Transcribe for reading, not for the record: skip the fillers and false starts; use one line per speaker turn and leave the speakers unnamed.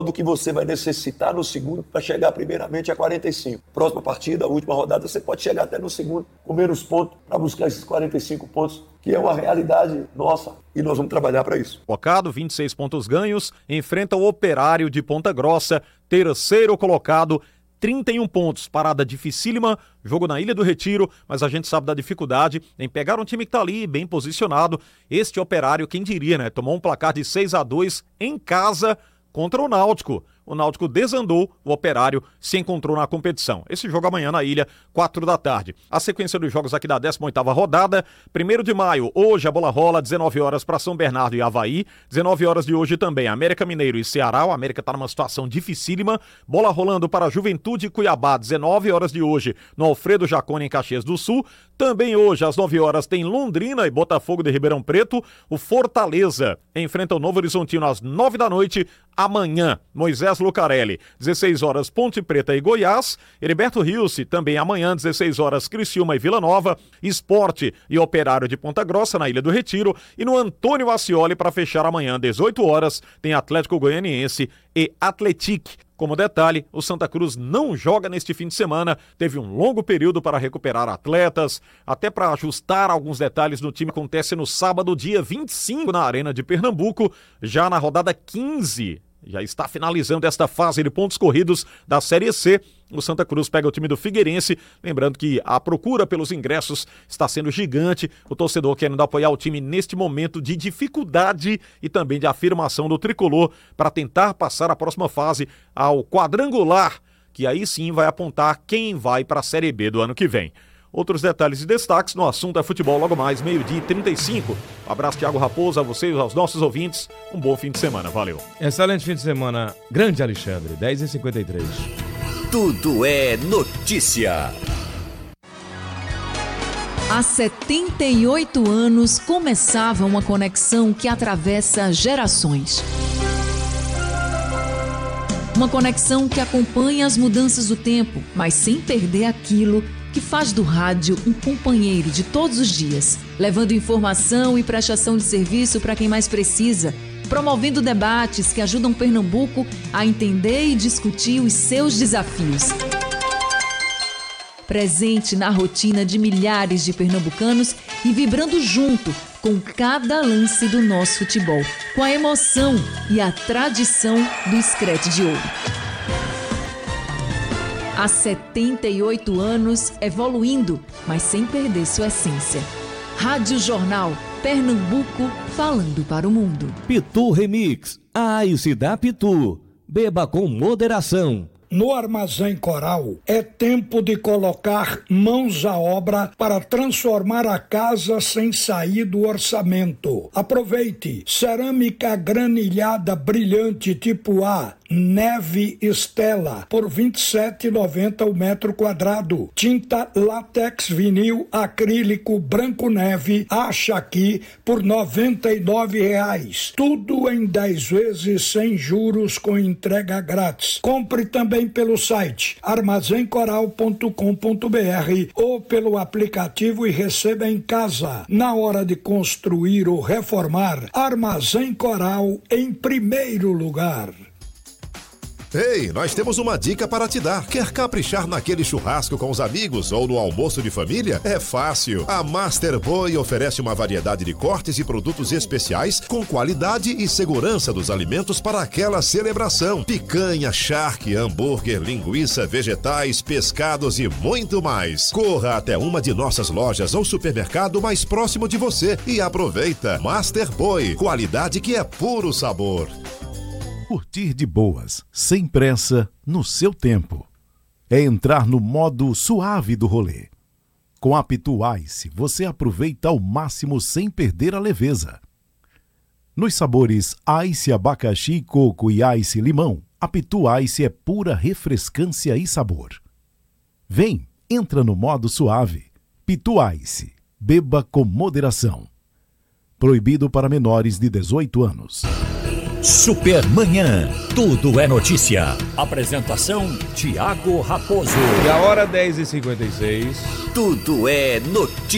do que você vai necessitar no segundo para chegar primeiramente a 45. Próxima partida, a última rodada, você pode chegar até no segundo com menos pontos para buscar esses 45 pontos, que é uma realidade nossa e nós vamos trabalhar para isso.
Colocado, 26 pontos ganhos, enfrenta o Operário de Ponta Grossa, terceiro colocado, 31 pontos, parada dificílima, jogo na Ilha do Retiro, mas a gente sabe da dificuldade em pegar um time que tá ali bem posicionado. Este Operário, quem diria, né? Tomou um placar de 6-2 em casa contra o Náutico. O Náutico desandou, o Operário se encontrou na competição. Esse jogo amanhã na Ilha, 4 da tarde. A sequência dos jogos aqui da 18ª rodada, 1º de maio, hoje a bola rola, 19 horas para São Bernardo e Avaí, 19 horas de hoje também, América Mineiro e Ceará, o América está numa situação dificílima, bola rolando para Juventude e Cuiabá, 19 horas de hoje, no Alfredo Jaconi em Caxias do Sul, também hoje às 9 horas tem Londrina e Botafogo de Ribeirão Preto, o Fortaleza enfrenta o Novo Horizontino às 9 da noite, amanhã, Moisés Lucarelli, 16 horas Ponte Preta e Goiás, Heriberto Rilse, também amanhã, 16 horas Criciúma e Vila Nova, Sport e Operário de Ponta Grossa na Ilha do Retiro e no Antônio Ascioli para fechar amanhã, 18 horas, tem Atlético Goianiense e Atletique. Como detalhe, o Santa Cruz não joga neste fim de semana, teve um longo período para recuperar atletas, até para ajustar alguns detalhes no time. Acontece no sábado, dia 25, na Arena de Pernambuco, já na rodada 15. Já está finalizando esta fase de pontos corridos da Série C. O Santa Cruz pega o time do Figueirense, lembrando que a procura pelos ingressos está sendo gigante, o torcedor querendo apoiar o time neste momento de dificuldade e também de afirmação do tricolor para tentar passar a próxima fase ao quadrangular, que aí sim vai apontar quem vai para a Série B do ano que vem. Outros detalhes e destaques no assunto é futebol logo mais, 12h35. Um abraço, Thiago Raposo, a vocês, aos nossos ouvintes. Um bom fim de semana, valeu.
Excelente fim de semana, grande Alexandre, 10h53.
Tudo é notícia.
Há 78 anos começava uma conexão que atravessa gerações. Uma conexão que acompanha as mudanças do tempo, mas sem perder aquilo que faz do rádio um companheiro de todos os dias, levando informação e prestação de serviço para quem mais precisa, promovendo debates que ajudam Pernambuco a entender e discutir os seus desafios. Presente na rotina de milhares de pernambucanos e vibrando junto com cada lance do nosso futebol, com a emoção e a tradição do Screte de Ouro. Há 78 anos evoluindo, mas sem perder sua essência. Rádio Jornal, Pernambuco, falando para o mundo.
Pitu Remix, a Ice da Pitu. Beba com moderação.
No Armazém Coral, é tempo de colocar mãos à obra para transformar a casa sem sair do orçamento. Aproveite! Cerâmica granilhada brilhante tipo A, Neve Estela, por R$ 27,90 o metro quadrado. Tinta látex vinil acrílico branco neve, acha aqui por R$ 99,00. Tudo em 10 vezes sem juros com entrega grátis. Compre também pelo site armazencoral.com.br ou pelo aplicativo e receba em casa. Na hora de construir ou reformar, Armazém Coral em primeiro lugar.
Ei, nós temos uma dica para te dar. Quer caprichar naquele churrasco com os amigos ou no almoço de família? É fácil. A Master Boy oferece uma variedade de cortes e produtos especiais com qualidade e segurança dos alimentos para aquela celebração. Picanha, charque, hambúrguer, linguiça, vegetais, pescados e muito mais. Corra até uma de nossas lojas ou supermercado mais próximo de você e aproveita. Master Boy, qualidade que é puro sabor.
Curtir de boas, sem pressa, no seu tempo. É entrar no modo suave do rolê. Com a Pitu Ice, você aproveita ao máximo sem perder a leveza. Nos sabores Ice abacaxi, coco e Ice limão, a Pitu Ice é pura refrescância e sabor. Vem, entra no modo suave. Pitu Ice, beba com moderação. Proibido para menores de 18 anos.
Supermanhã, tudo é notícia. Apresentação, Thiago Raposo.
E a hora 10h56.
Tudo é notícia.